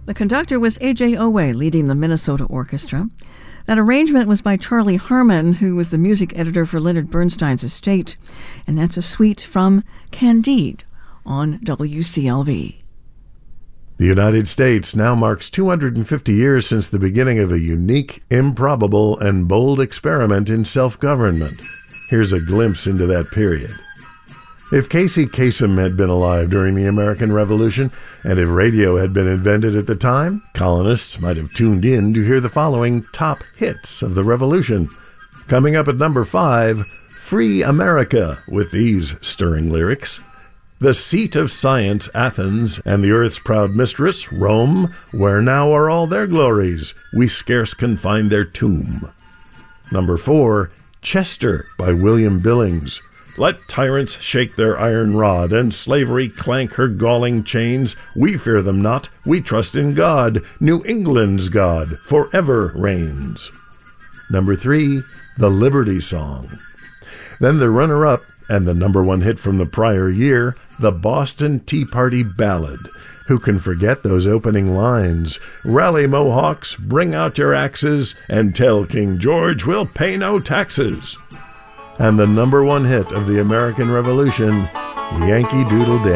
The conductor was A.J. Owe, leading the Minnesota Orchestra. That arrangement was by Charlie Harmon, who was the music editor for Leonard Bernstein's estate. And that's a suite from Candide on WCLV. The United States now marks 250 years since the beginning of a unique, improbable, and bold experiment in self-government. Here's a glimpse into that period. If Casey Kasem had been alive during the American Revolution, and if radio had been invented at the time, colonists might have tuned in to hear the following top hits of the Revolution. Coming up at number 5, Free America, with these stirring lyrics. The seat of science, Athens, and the earth's proud mistress, Rome, where now are all their glories, we scarce can find their tomb. Number 4, Chester by William Billings. Let tyrants shake their iron rod, and slavery clank her galling chains. We fear them not, we trust in God. New England's God forever reigns. Number 3, The Liberty Song. Then the runner-up, and the number 1 hit from the prior year, the Boston Tea Party Ballad. Who can forget those opening lines? Rally, Mohawks, bring out your axes, and tell King George we'll pay no taxes. And the number 1 hit of the American Revolution, Yankee Doodle Dandy.